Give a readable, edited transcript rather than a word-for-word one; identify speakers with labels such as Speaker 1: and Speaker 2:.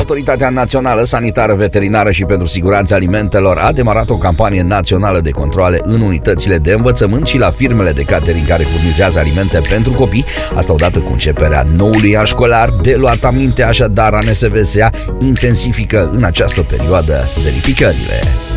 Speaker 1: Autoritatea Națională Sanitară Veterinară și pentru Siguranța Alimentelor a demarat o campanie națională de controale în unitățile de învățământ și la firmele de catering care furnizează alimente pentru copii. Asta odată cu începerea noului an școlar. De luat aminte, așadar, ANSVSA intensifică în această perioadă verificările.